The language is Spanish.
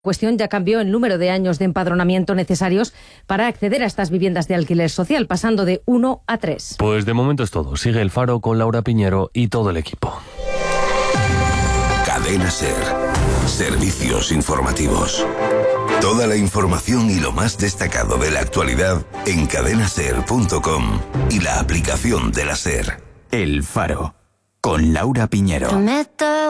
cuestión ya cambió el número de años de empadronamiento necesarios para acceder a estas viviendas de alquiler social, pasando de 1 a 3. Pues de momento es todo. Sigue El Faro con Laura Piñero y todo el equipo. Cadena SER. Servicios informativos. Toda la información y lo más destacado de la actualidad en cadenaser.com y la aplicación de la SER. El Faro, con Laura Piñero.